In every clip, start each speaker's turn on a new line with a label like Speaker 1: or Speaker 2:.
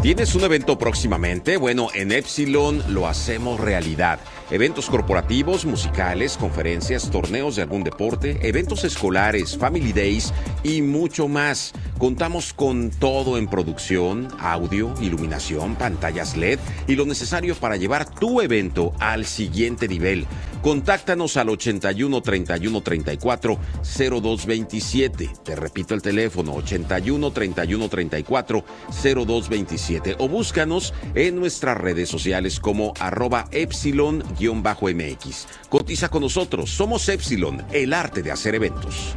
Speaker 1: ¿Tienes un evento próximamente? Bueno, en Epsilon lo hacemos realidad. Eventos corporativos, musicales, conferencias, torneos de algún deporte, eventos escolares, family days y mucho más. Contamos con todo en producción, audio, iluminación, pantallas LED y lo necesario para llevar tu evento al siguiente nivel. Contáctanos al 81 31 34 0227. Te repito el teléfono, 81 31 34 0227. O búscanos en nuestras redes sociales como @Epsilon_MX. Cotiza con nosotros. Somos Epsilon, el arte de hacer eventos.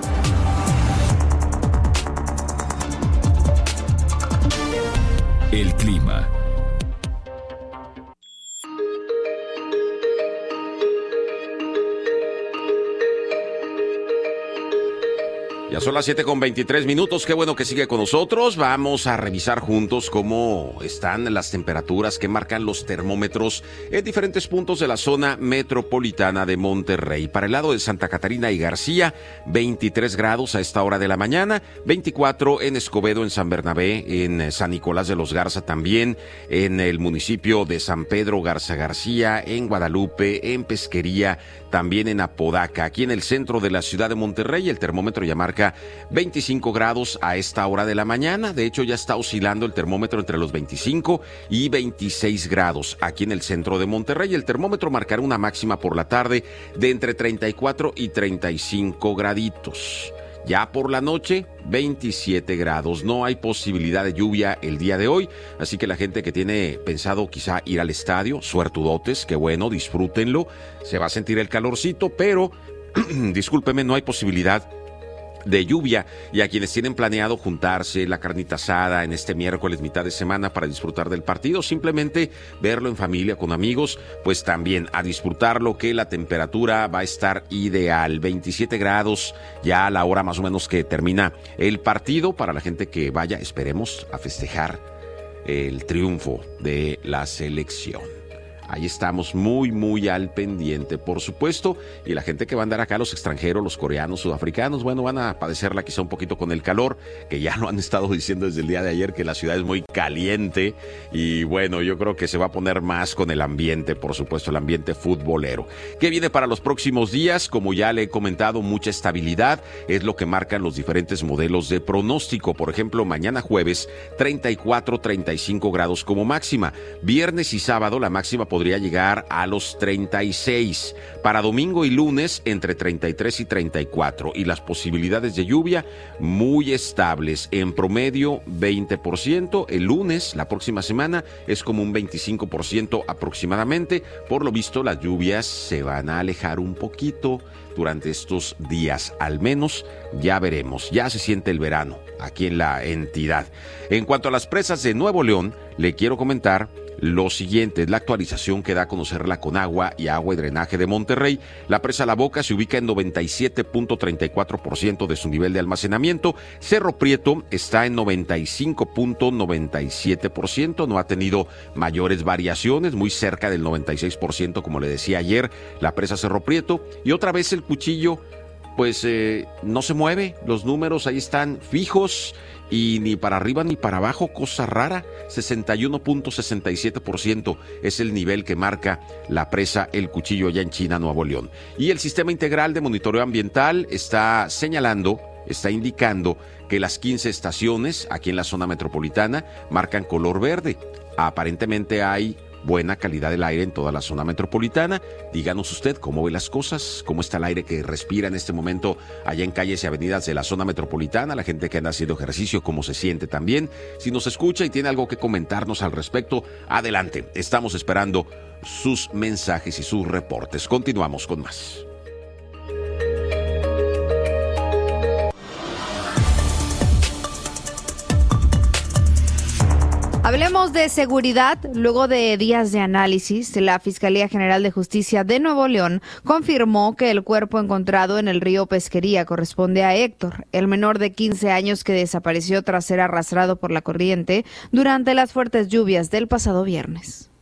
Speaker 2: El clima.
Speaker 1: Ya son las 7:23. Qué bueno que sigue con nosotros. Vamos a revisar juntos cómo están las temperaturas que marcan los termómetros en diferentes puntos de la zona metropolitana de Monterrey. Para el lado de Santa Catarina y García, 23 grados a esta hora de la mañana, 24 en Escobedo, en San Bernabé, en San Nicolás de los Garza también, en el municipio de San Pedro Garza García, en Guadalupe, en Pesquería, también en Apodaca. Aquí en el centro de la ciudad de Monterrey, el termómetro ya marca 25 grados a esta hora de la mañana. De hecho, ya está oscilando el termómetro entre los 25 y 26 grados. Aquí en el centro de Monterrey, el termómetro marcará una máxima por la tarde de entre 34 y 35 graditos. Ya por la noche, 27 grados. No hay posibilidad de lluvia el día de hoy, así que la gente que tiene pensado quizá ir al estadio, suertudotes, que bueno, disfrútenlo. Se va a sentir el calorcito, pero, discúlpeme, no hay posibilidad de lluvia. Y a quienes tienen planeado juntarse, la carnita asada en este miércoles mitad de semana para disfrutar del partido, simplemente verlo en familia, con amigos, pues también a disfrutarlo, que la temperatura va a estar ideal, 27 grados ya a la hora más o menos que termina el partido, para la gente que vaya, esperemos, a festejar el triunfo de la selección. Ahí estamos muy al pendiente, por supuesto, y la gente que va a andar acá, los extranjeros, los coreanos, sudafricanos, bueno, van a padecerla quizá un poquito con el calor, que ya lo han estado diciendo desde el día de ayer, que la ciudad es muy caliente, y bueno, yo creo que se va a poner más con el ambiente, por supuesto, el ambiente futbolero. ¿Qué viene para los próximos días? Como ya le he comentado, mucha estabilidad, es lo que marcan los diferentes modelos de pronóstico. Por ejemplo, mañana jueves, 34, 35 grados como máxima. Viernes y sábado, la máxima podría llegar a los 36. Para domingo y lunes, entre 33 y 34. Y las posibilidades de lluvia muy estables. En promedio, 20%. El lunes, la próxima semana, es como un 25% aproximadamente. Por lo visto, las lluvias se van a alejar un poquito durante estos días. Al menos, ya veremos. Ya se siente el verano aquí en la entidad. En cuanto a las presas de Nuevo León, le quiero comentar lo siguiente: es la actualización que da a conocer la Conagua y Agua y Drenaje de Monterrey. La presa La Boca se ubica en 97.34% de su nivel de almacenamiento. Cerro Prieto está en 95.97%. No ha tenido mayores variaciones, muy cerca del 96%, como le decía ayer, la presa Cerro Prieto. Y otra vez el Cuchillo, pues no se mueve. Los números ahí están fijos. Y ni para arriba ni para abajo, cosa rara, 61.67% es el nivel que marca la presa El Cuchillo allá en China, Nuevo León. Y el Sistema Integral de Monitoreo Ambiental está indicando que las 15 estaciones aquí en la zona metropolitana marcan color verde. Aparentemente hay buena calidad del aire en toda la zona metropolitana. Díganos usted cómo ve las cosas, cómo está el aire que respira en este momento allá en calles y avenidas de la zona metropolitana, la gente que anda haciendo ejercicio, cómo se siente también. Si nos escucha y tiene algo que comentarnos al respecto, adelante. Estamos esperando sus mensajes y sus reportes. Continuamos con más.
Speaker 3: Hablemos de seguridad. Luego de días de análisis, la Fiscalía General de Justicia de Nuevo León confirmó que el cuerpo encontrado en el río Pesquería corresponde a Héctor, el menor de 15 años que desapareció tras ser arrastrado por la corriente durante las fuertes lluvias del pasado viernes.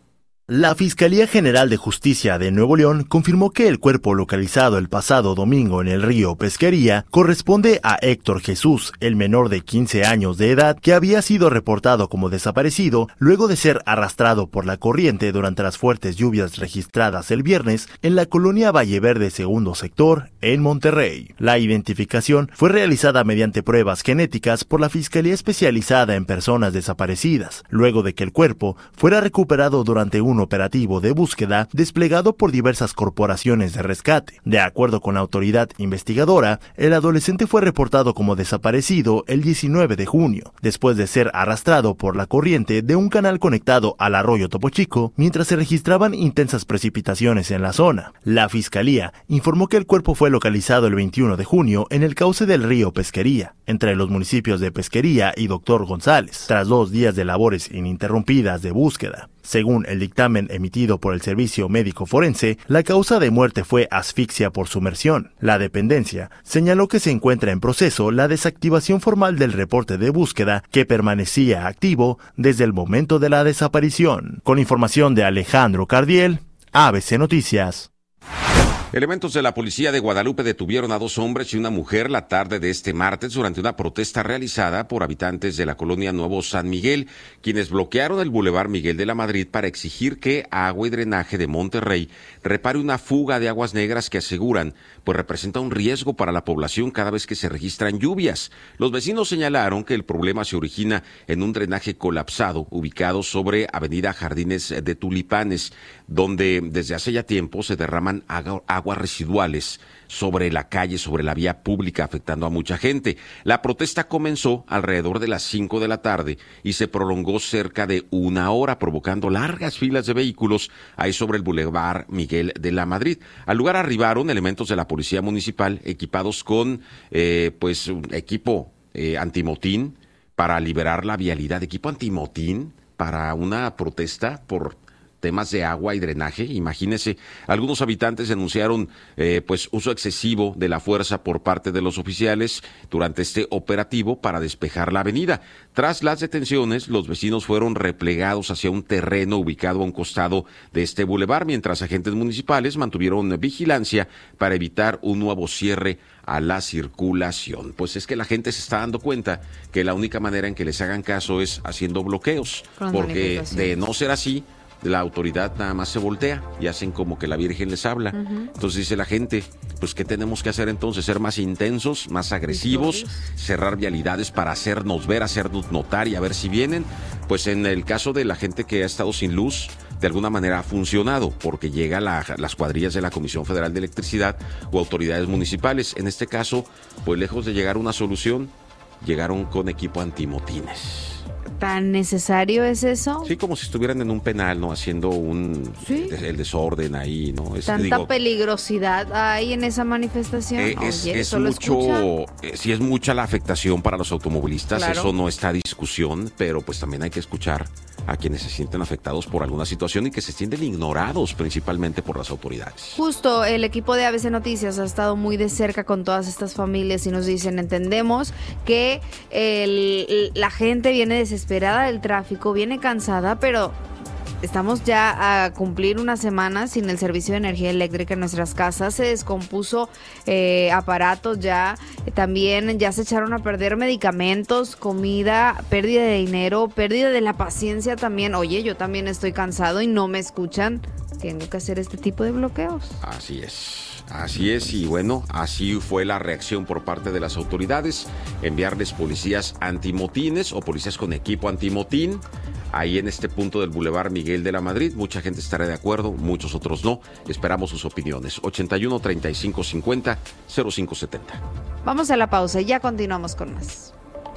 Speaker 2: La Fiscalía General de Justicia de Nuevo León confirmó que el cuerpo localizado el pasado domingo en el río Pesquería corresponde a Héctor Jesús, el menor de 15 años de edad que había sido reportado como desaparecido luego de ser arrastrado por la corriente durante las fuertes lluvias registradas el viernes en la colonia Valleverde Segundo Sector, en Monterrey. La identificación fue realizada mediante pruebas genéticas por la Fiscalía Especializada en Personas Desaparecidas, luego de que el cuerpo fuera recuperado durante un operativo de búsqueda desplegado por diversas corporaciones de rescate. De acuerdo con la autoridad investigadora, el adolescente fue reportado como desaparecido el 19 de junio, después de ser arrastrado por la corriente de un canal conectado al arroyo Topo Chico, mientras se registraban intensas precipitaciones en la zona. La Fiscalía informó que el cuerpo fue localizado el 21 de junio en el cauce del río Pesquería, entre los municipios de Pesquería y Doctor González, tras 2 días de labores ininterrumpidas de búsqueda. Según el dictamen emitido por el Servicio Médico Forense, la causa de muerte fue asfixia por sumersión. La dependencia señaló que se encuentra en proceso la desactivación formal del reporte de búsqueda que permanecía activo desde el momento de la desaparición. Con información de Alejandro Cardiel, ABC Noticias.
Speaker 1: Elementos de la policía de Guadalupe detuvieron a 2 hombres y una mujer la tarde de este martes durante una protesta realizada por habitantes de la colonia Nuevo San Miguel, quienes bloquearon el Boulevard Miguel de la Madrid para exigir que Agua y Drenaje de Monterrey repare una fuga de aguas negras que aseguran pues representa un riesgo para la población cada vez que se registran lluvias. Los vecinos señalaron que el problema se origina en un drenaje colapsado ubicado sobre Avenida Jardines de Tulipanes, donde desde hace ya tiempo se derraman aguas residuales sobre la calle, sobre la vía pública, afectando a mucha gente. La protesta comenzó alrededor de las 5 de la tarde y se prolongó cerca de 1 hora, provocando largas filas de vehículos ahí sobre el Boulevard Miguel de la Madrid. Al lugar arribaron elementos de la Policía Municipal equipados con un equipo antimotín para liberar la vialidad. Equipo antimotín para una protesta por temas de agua y drenaje. Imagínese, algunos habitantes denunciaron uso excesivo de la fuerza por parte de los oficiales durante este operativo para despejar la avenida. Tras las detenciones, los vecinos fueron replegados hacia un terreno ubicado a un costado de este bulevar, mientras agentes municipales mantuvieron vigilancia para evitar un nuevo cierre a la circulación. Pues es que la gente se está dando cuenta que la única manera en que les hagan caso es haciendo bloqueos, porque de no ser así, la autoridad nada más se voltea y hacen como que la Virgen les habla. Entonces dice la gente, pues ¿qué tenemos que hacer entonces? Ser más intensos, más agresivos, cerrar vialidades para hacernos ver, hacernos notar y a ver si vienen. Pues en el caso de la gente que ha estado sin luz, de alguna manera ha funcionado, porque llegan las cuadrillas de la Comisión Federal de Electricidad o autoridades municipales. En este caso, pues lejos de llegar a una solución, llegaron con equipo antimotines.
Speaker 3: ¿Tan necesario es eso?
Speaker 1: Sí, como si estuvieran en un penal, ¿no? Haciendo el desorden ahí, ¿no?
Speaker 3: ¿Tanta peligrosidad hay en esa manifestación?
Speaker 1: Sí es mucha la afectación para los automovilistas,
Speaker 3: claro.
Speaker 1: Eso no está a discusión, pero pues también hay que escuchar a quienes se sienten afectados por alguna situación y que se sienten ignorados principalmente por las autoridades.
Speaker 3: Justo, el equipo de ABC Noticias ha estado muy de cerca con todas estas familias y nos dicen, entendemos que la gente viene desesperada del tráfico, viene cansada, pero estamos ya a cumplir una semana sin el servicio de energía eléctrica en nuestras casas. Se descompuso aparatos ya. También ya se echaron a perder medicamentos, comida, pérdida de dinero, pérdida de la paciencia también. Oye, yo también estoy cansado y no me escuchan. Tengo que hacer este tipo de bloqueos.
Speaker 1: Así es, y bueno, así fue la reacción por parte de las autoridades, enviarles policías antimotines o policías con equipo antimotín ahí en este punto del Boulevard Miguel de la Madrid. Mucha gente estará de acuerdo, muchos otros no. Esperamos sus opiniones. 81 35 50 05 70.
Speaker 3: Vamos a la pausa y ya continuamos con más.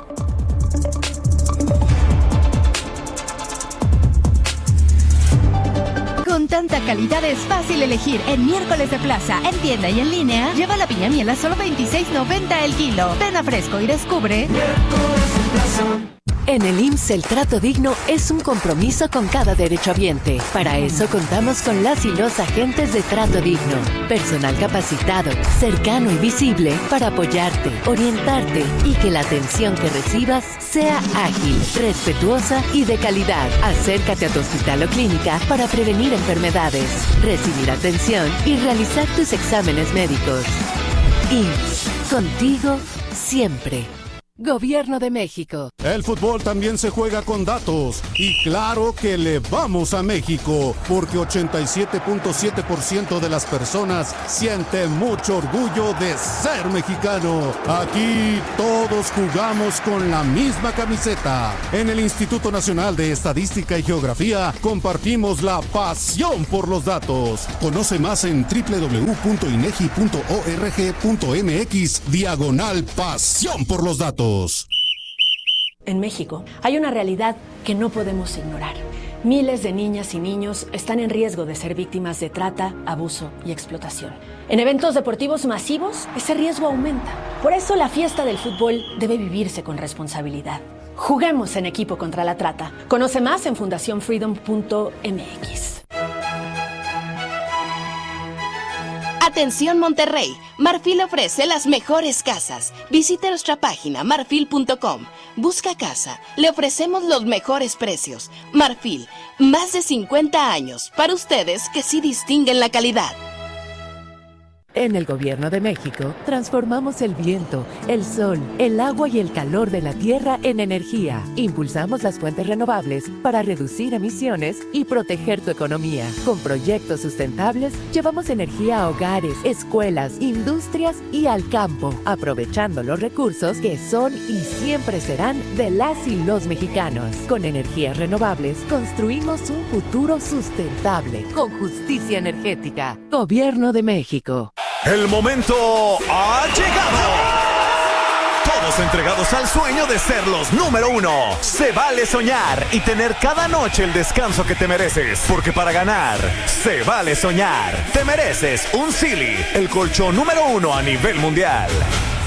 Speaker 4: Con tanta calidad es fácil elegir. En Miércoles de Plaza, en tienda y en línea, lleva la piña miel a solo $26.90 el kilo. Ven a Fresco y descubre.
Speaker 5: Miércoles de Plaza. En el IMSS el trato digno es un compromiso con cada derechohabiente. Para eso contamos con las y los agentes de trato digno. Personal capacitado, cercano y visible para apoyarte, orientarte y que la atención que recibas sea ágil, respetuosa y de calidad. Acércate a tu hospital o clínica para prevenir enfermedades, recibir atención y realizar tus exámenes médicos. IMSS, contigo siempre. Gobierno de México.
Speaker 6: El fútbol también se juega con datos. Y claro que le vamos a México, porque 87.7% de las personas siente mucho orgullo de ser mexicano. Aquí todos jugamos con la misma camiseta. En el Instituto Nacional de Estadística y Geografía compartimos la pasión por los datos. Conoce más en www.inegi.org.mx/pasión por los datos.
Speaker 7: En México hay una realidad que no podemos ignorar. Miles de niñas y niños están en riesgo de ser víctimas de trata, abuso y explotación. En eventos deportivos masivos, ese riesgo aumenta. Por eso la fiesta del fútbol debe vivirse con responsabilidad. Juguemos en equipo contra la trata. Conoce más en fundacionfreedom.mx.
Speaker 8: Atención Monterrey, Marfil ofrece las mejores casas. Visite nuestra página marfil.com. Busca casa, le ofrecemos los mejores precios. Marfil, más de 50 años para ustedes que sí distinguen la calidad.
Speaker 5: En el Gobierno de México, transformamos el viento, el sol, el agua y el calor de la tierra en energía. Impulsamos las fuentes renovables para reducir emisiones y proteger tu economía. Con proyectos sustentables, llevamos energía a hogares, escuelas, industrias y al campo, aprovechando los recursos que son y siempre serán de las y los mexicanos. Con energías renovables, construimos un futuro sustentable, con justicia energética. Gobierno de México.
Speaker 9: El momento ha llegado. Todos entregados al sueño de ser los número uno. Se vale soñar y tener cada noche el descanso que te mereces. Porque para ganar, se vale soñar. Te mereces un Sealy, el colchón número uno a nivel mundial.